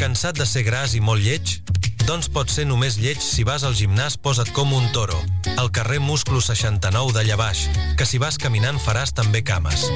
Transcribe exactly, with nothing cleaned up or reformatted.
Cansat de ser gras i molt lleig? Doncs pot ser només lleig si vas al gimnàs posa't com un toro, al carrer Musclo seixanta-nou d'allà baix, que si vas caminant faràs també cames.